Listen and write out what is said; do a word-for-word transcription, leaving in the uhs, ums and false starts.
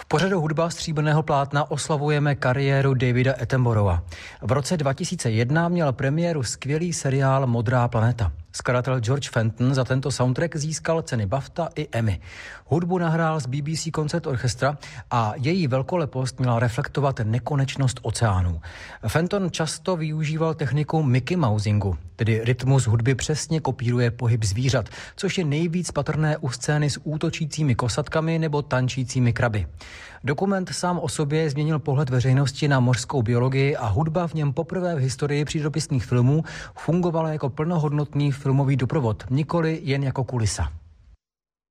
pořadu Hudba stříbrného plátna oslavujeme kariéru Davida Attenborougha. V roce dva tisíce jedna měl premiéru skvělý seriál Modrá planeta. Skladatel George Fenton za tento soundtrack získal ceny BAFTA i Emmy. Hudbu nahrál z B B C Concert Orchestra a její velkolepost měla reflektovat nekonečnost oceánů. Fenton často využíval techniku Mickey Mousingu, tedy rytmus hudby přesně kopíruje pohyb zvířat, což je nejvíc patrné u scény s útočícími kosatkami nebo tančícími kraby. Dokument sám o sobě změnil pohled veřejnosti na mořskou biologii a hudba v něm poprvé v historii přírodopisných filmů fungovala jako plnohodnotný filmový doprovod, nikoli jen jako kulisa.